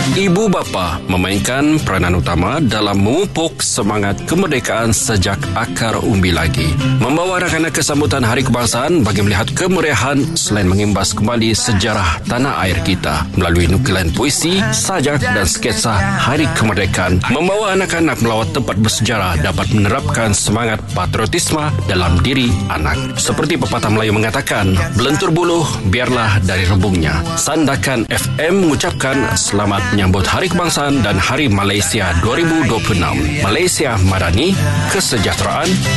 Ibu bapa memainkan peranan utama dalam memupuk semangat kemerdekaan sejak akar umbi lagi. Membawa anak-anak ke sambutan Hari Kebangsaan bagi melihat kemeriahan selain mengimbas kembali sejarah tanah air kita melalui nukilan puisi, sajak dan sketsa Hari Kemerdekaan. Membawa anak-anak melawat tempat bersejarah dapat menerapkan semangat patriotisme dalam diri anak. Seperti pepatah Melayu mengatakan, belentur buluh biarlah dari rebungnya. Sandakan FM mengucapkan selamat menyambut Hari Kebangsaan dan Hari Malaysia 2026. Malaysia Madani, kesejahteraan